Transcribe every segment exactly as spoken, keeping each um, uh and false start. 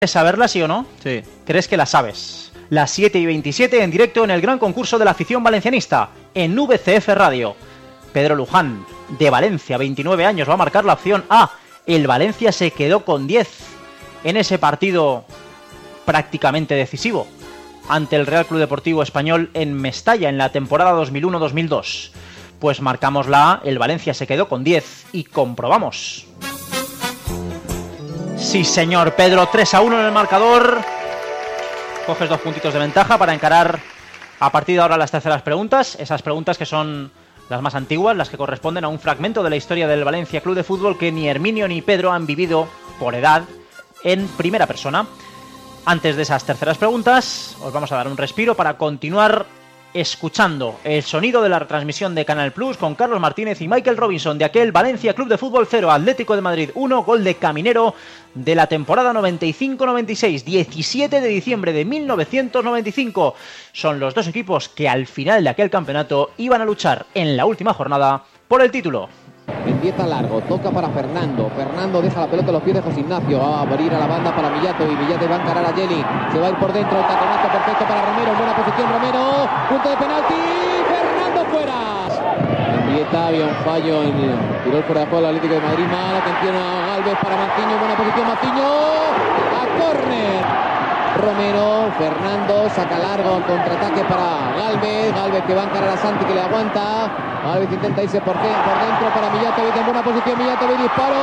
¿Quieres saberla, sí o no? Sí. ¿Crees que la sabes? Las siete y veintisiete en directo en el gran concurso de la afición valencianista, en V C F Radio. Pedro Luján, de Valencia, veintinueve años, va a marcar la opción A. El Valencia se quedó con diez en ese partido prácticamente decisivo ante el Real Club Deportivo Español en Mestalla en la temporada dos mil uno dos mil dos. Pues marcamos la A, el Valencia se quedó con diez y comprobamos. Sí, señor Pedro, tres a uno en el marcador. Coges dos puntitos de ventaja para encarar a partir de ahora las terceras preguntas. Esas preguntas que son las más antiguas, las que corresponden a un fragmento de la historia del Valencia Club de Fútbol que ni Herminio ni Pedro han vivido por edad en primera persona. Antes de esas terceras preguntas, os vamos a dar un respiro para continuar escuchando el sonido de la retransmisión de Canal Plus con Carlos Martínez y Michael Robinson de aquel Valencia Club de Fútbol cero, Atlético de Madrid uno, gol de Caminero de la temporada noventa y cinco noventa y seis, diecisiete de diciembre de mil novecientos noventa y cinco. Son los dos equipos que al final de aquel campeonato iban a luchar en la última jornada por el título. Empieza largo, toca para Fernando. Fernando deja la pelota en los pies de José Ignacio. Va a abrir a la banda para Millato y Millato va a encarar a Yeli. Se va a ir por dentro, el taconazo perfecto para Romero. En buena posición Romero. Punto de penalti. Fernando fuera. En Vieta había un fallo en el tiró fuera de juego el Atlético de Madrid. Mal atención a Galvez para Manciño. En buena posición Manciño. A córner. Romero, Fernando, saca largo, contraataque para Galvez, Galvez que va a encarar a Santi que le aguanta, Galvez intenta irse por, por dentro para Mijatovic en buena posición, Mijatovic disparo,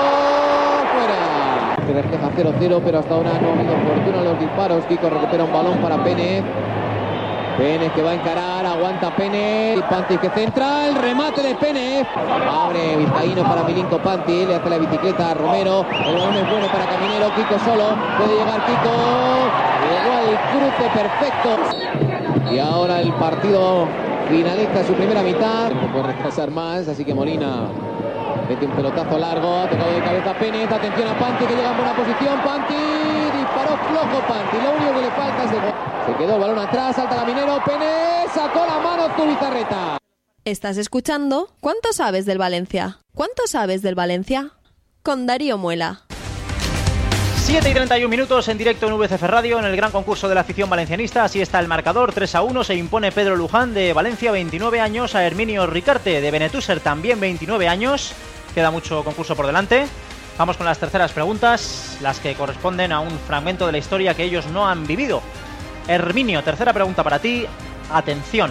fuera. Se refleja cero cero, pero hasta ahora no ha habido fortuna en los disparos. Kiko recupera un balón para Pérez. Pérez que va a encarar, aguanta Pérez, Panti que centra, el remate de Pérez, abre Vizcaíno para Milinko Panti, le hace la bicicleta a Romero, el balón es bueno para Caminero, Kiko solo, puede llegar Kiko, llegó el cruce perfecto, y ahora el partido finaliza su primera mitad, no puede retrasar más, así que Molina mete un pelotazo largo, ha tocado de cabeza Pérez, atención a Panti que llega en buena posición, Panti, disparó flojo Panti, lo único que le falta es el gol. Se quedó el balón atrás, salta Caminero, Pérez, sacó la mano Zubizarreta. Estás escuchando ¿Cuánto sabes del Valencia? ¿Cuánto sabes del Valencia? Con Darío Muela. siete y treinta y un minutos en directo en V C F Radio en el gran concurso de la afición valencianista. Así está el marcador, tres a uno. Se impone Pedro Luján de Valencia, veintinueve años, a Herminio Ricarte de Benetúser, también veintinueve años. Queda mucho concurso por delante. Vamos con las terceras preguntas, las que corresponden a un fragmento de la historia que ellos no han vivido. Herminio, tercera pregunta para ti. Atención.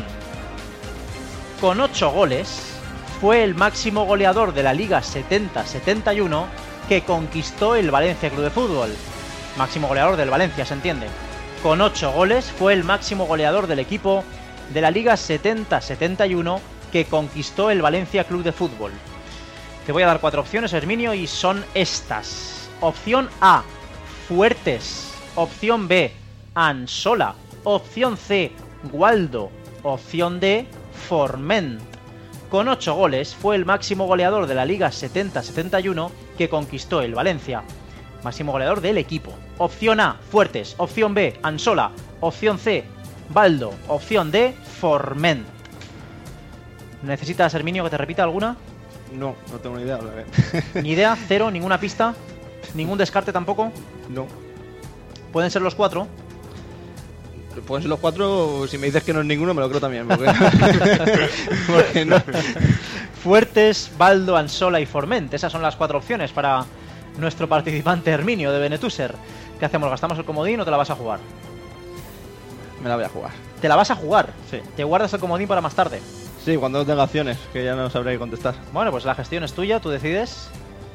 Con ocho goles, fue el máximo goleador de la Liga setenta setenta y uno que conquistó el Valencia Club de Fútbol. Máximo goleador del Valencia, se entiende. Con ocho goles, fue el máximo goleador del equipo de la Liga setenta setenta y uno que conquistó el Valencia Club de Fútbol. Te voy a dar cuatro opciones, Herminio, y son estas. Opción A, Fuertes. Opción B, Ansola. Opción C, Gualdo. Opción D, Forment. Con ocho goles fue el máximo goleador de la Liga setenta setenta y uno que conquistó el Valencia. Máximo goleador del equipo. Opción A, Fuertes. Opción B, Ansola. Opción C, Baldo. Opción D, Forment. ¿Necesitas, Herminio, que te repita alguna? No, no tengo ni idea. ¿Ni idea? ¿Cero? ¿Ninguna pista? ¿Ningún descarte tampoco? No. ¿Pueden ser los cuatro? Pueden ser los cuatro, si me dices que no es ninguno me lo creo también. Porque, porque no. Fuertes, Baldo, Ansola y Forment. Esas son las cuatro opciones para nuestro participante Herminio de Benetúser. ¿Qué hacemos? ¿Gastamos el comodín o te la vas a jugar? Me la voy a jugar. ¿Te la vas a jugar? Sí. ¿Te guardas el comodín para más tarde? Sí, cuando no tenga acciones, que ya no sabré qué contestar. Bueno, pues la gestión es tuya, tú decides.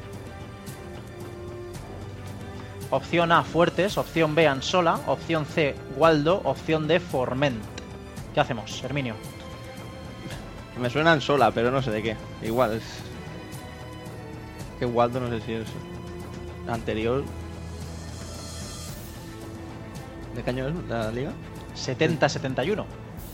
Opción A, Fuertes. Opción B, Ansola. Opción C, Gualdo. Opción D, Forment. ¿Qué hacemos, Herminio? Me suena Ansola, pero no sé de qué. Igual es... Que Gualdo no sé si es... Anterior... ¿De qué año es la liga? setenta setenta y uno.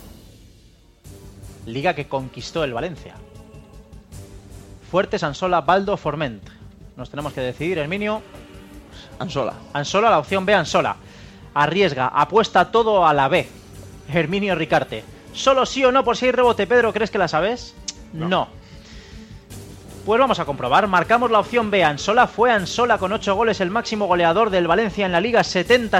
Liga que conquistó el Valencia. Fuertes, Ansola, Baldo, Forment. Nos tenemos que decidir, Herminio. Ansola. Ansola, la opción B, Ansola. Arriesga, apuesta todo a la B. Herminio Ricarte. Solo sí o no por si hay rebote. Pedro, ¿crees que la sabes? No. no. Pues vamos a comprobar, marcamos la opción B, Ansola. Fue Ansola con ocho goles el máximo goleador del Valencia en la Liga, setenta